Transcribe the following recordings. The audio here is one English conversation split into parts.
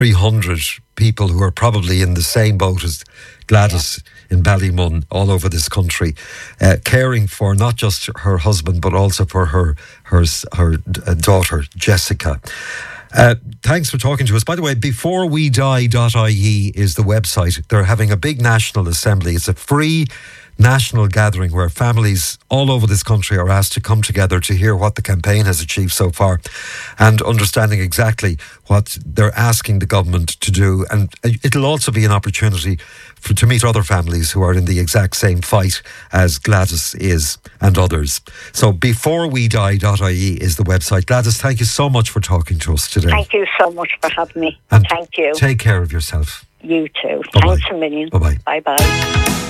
300 people who are probably in the same boat as Gladys in Ballymun, all over this country, caring for not just her husband but also for her daughter Jessica. Thanks for talking to us. By the way, beforewedie.ie is the website. They're having a big national assembly. It's a free national gathering where families all over this country are asked to come together to hear what the campaign has achieved so far and understanding exactly what they're asking the government to do. And it'll also be an opportunity to meet other families who are in the exact same fight as Gladys is and others. So beforewedie.ie is the website. Gladys, thank you so much for talking to us today. Thank you so much for having me. And thank you. Take care of yourself. You too. Bye-bye. Thanks a million. Bye-bye. Bye-bye.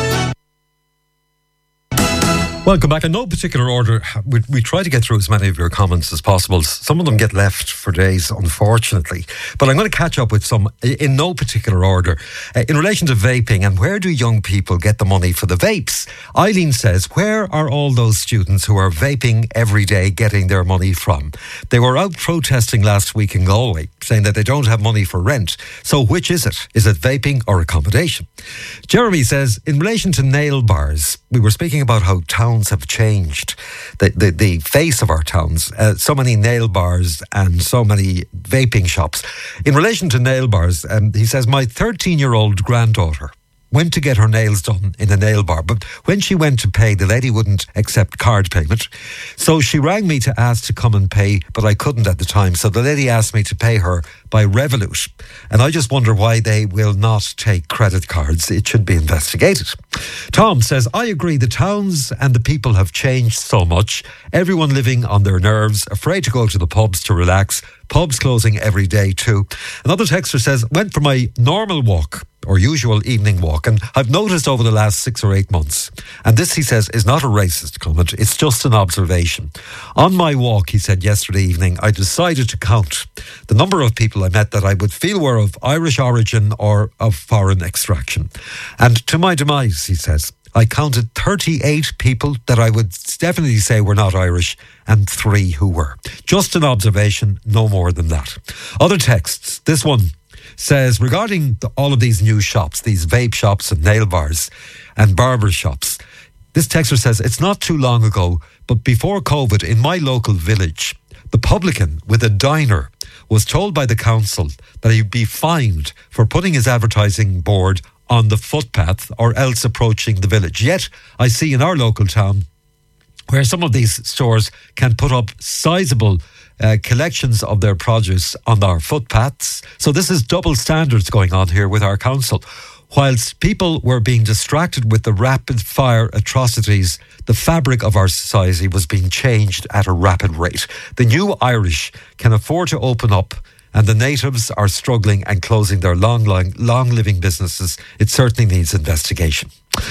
Welcome back. In no particular order, we try to get through as many of your comments as possible. Some of them get left for days, unfortunately. But I'm going to catch up with some in no particular order. In relation to vaping and where do young people get the money for the vapes? Eileen says, where are all those students who are vaping every day getting their money from? They were out protesting last week in Galway, saying that they don't have money for rent. So which is it? Is it vaping or accommodation? Jeremy says, in relation to nail bars, we were speaking about how towns have changed, the face of our towns. So many nail bars and so many vaping shops. In relation to nail bars, he says, my 13-year-old granddaughter went to get her nails done in a nail bar, but when she went to pay, the lady wouldn't accept card payment. So she rang me to ask to come and pay, but I couldn't at the time. So the lady asked me to pay her by Revolut. And I just wonder why they will not take credit cards. It should be investigated. Tom says, I agree, the towns and the people have changed so much. Everyone living on their nerves, afraid to go to the pubs to relax. Pubs closing every day too. Another texter says, went for my normal walk or usual evening walk, and I've noticed over the last 6 or 8 months, and this, he says, is not a racist comment, it's just an observation. On my walk, he said, yesterday evening, I decided to count the number of people I met that I would feel were of Irish origin or of foreign extraction. And to my demise, he says, I counted 38 people that I would definitely say were not Irish and 3 who were. Just an observation, no more than that. Other texts, this one says, regarding all of these new shops, these vape shops and nail bars and barber shops, this texter says, it's not too long ago, but before COVID, in my local village, the publican with a diner was told by the council that he'd be fined for putting his advertising board on the footpath or else approaching the village. Yet, I see in our local town where some of these stores can put up sizable collections of their produce on our footpaths. So this is double standards going on here with our council. Whilst people were being distracted with the rapid fire atrocities, the fabric of our society was being changed at a rapid rate. The new Irish can afford to open up, and the natives are struggling and closing their long-living businesses. It certainly needs investigation.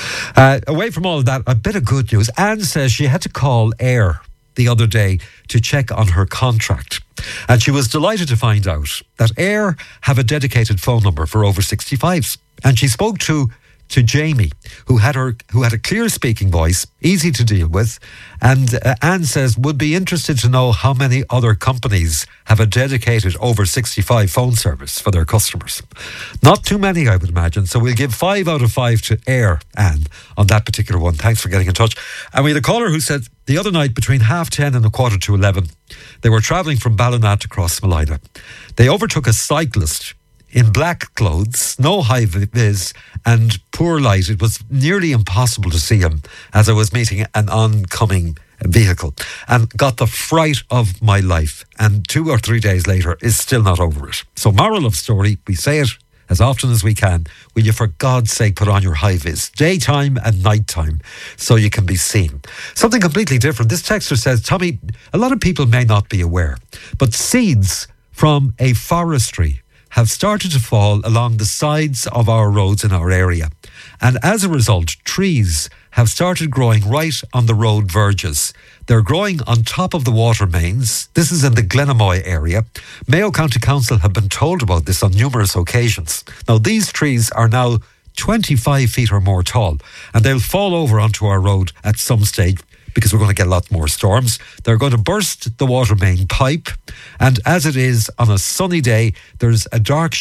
Away from all of that, a bit of good news. Anne says she had to call AIR the other day to check on her contract. And she was delighted to find out that AIR have a dedicated phone number for over 65s. And she spoke to Jamie, who had a clear speaking voice, easy to deal with, and Anne says would be interested to know how many other companies have a dedicated over 65 phone service for their customers. Not too many, I would imagine, so we'll give 5 out of 5 to AIR, Anne, on that particular one. Thanks for getting in touch. And we had a caller who said the other night between 10:30 and 11:15 they were travelling from Ballina to Crossmolina. They overtook a cyclist in black clothes, no high vis and poor light. It was nearly impossible to see him as I was meeting an oncoming vehicle, and got the fright of my life, and 2 or 3 days later is still not over it. So moral of story, we say it as often as we can, will you for God's sake put on your high vis daytime and nighttime so you can be seen. Something completely different. This texter says, Tommy, a lot of people may not be aware, but seeds from a forestry have started to fall along the sides of our roads in our area. And as a result, trees have started growing right on the road verges. They're growing on top of the water mains. This is in the Glenamoy area. Mayo County Council have been told about this on numerous occasions. Now, these trees are now 25 feet or more tall, and they'll fall over onto our road at some stage. because we're going to get a lot more storms. They're going to burst the water main pipe. And as it is on a sunny day, there's a dark